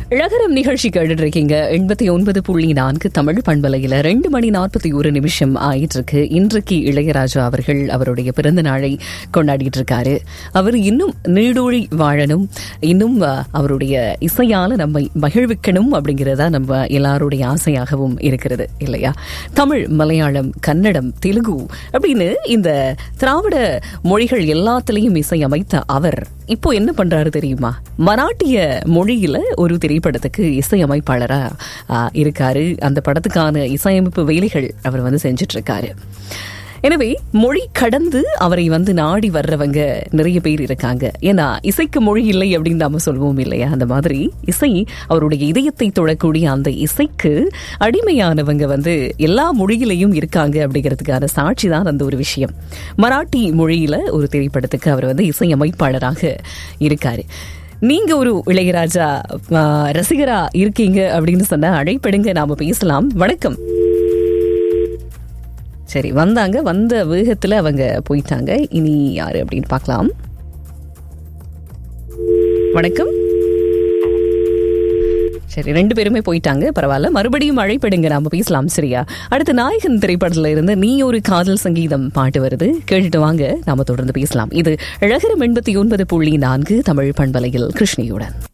இழகரம் நிகழ்ச்சி கேட்டுட்டு இருக்கீங்க. 89.4 தமிழ் பண்பலையில 2:41 ஆயிட்டு இருக்கு. இன்றைக்கு இளையராஜா அவர்கள் அவருடைய பிறந்த நாளை கொண்டாடிட்டு இருக்காரு. அவர் இன்னும் நீடூழி வாழணும், இன்னும் அவருடைய இசையால நம்மை மகிழ்விக்கணும் அப்படிங்கிறதா நம்ம எல்லாருடைய ஆசையாகவும் இருக்கிறது இல்லையா? தமிழ், மலையாளம், கன்னடம், தெலுங்கு அப்படின்னு இந்த திராவிட மொழிகள் எல்லாத்திலையும் இசையமைத்த அவர் இப்போ என்ன பண்றாரு தெரியுமா? மராட்டிய மொழியில ஒரு திரைப்படத்துக்கு இசையமைப்பாளரா இருக்காரு. அந்த படத்துக்கான இசையமைப்பு வேலைகள் அவர் செஞ்சிட்டு இருக்காரு. எனவே மொழி கடந்து அவரை நாடி வர்றவங்க நிறைய பேர் இருக்காங்க. ஏன்னா இசைக்கு மொழி இல்லை அப்படின்னு நாம சொல்வோம் இல்லையா? அந்த மாதிரி இசை அவருடைய இதயத்தை தொழக்கூடிய அந்த இசைக்கு அடிமையானவங்க எல்லா மொழியிலையும் இருக்காங்க அப்படிங்கிறதுக்கான சாட்சி தான் அந்த ஒரு விஷயம். மராட்டி மொழியில ஒரு திரைப்படத்துக்கு அவர் இசையமைப்பாளராக இருக்காரு. நீங்க ஒரு இளையராஜா ரசிகரா இருக்கீங்க அப்படின்னு சொன்னா அழைப்படுங்க, நாம பேசலாம். வணக்கம். சரி, வந்த வேகத்துல அவங்க போயிட்டாங்க. இனி யாரு அப்படின்னு பார்க்கலாம். வணக்கம். சரி, 2 பேருமே போயிட்டாங்க, பரவாயில்ல. மறுபடியும் அழைப்படுங்க, நாம பேசலாம். சரியா? அடுத்து நாயகன் திரைப்படத்துல இருந்து நீ ஒரு காதல் சங்கீதம் பாட்டு வருது, கேட்டுட்டு வாங்க, நாம தொடர்ந்து பேசலாம். இது இழகரம் 89.4 தமிழ் பண்பலையில் கிருஷ்ணியுடன்.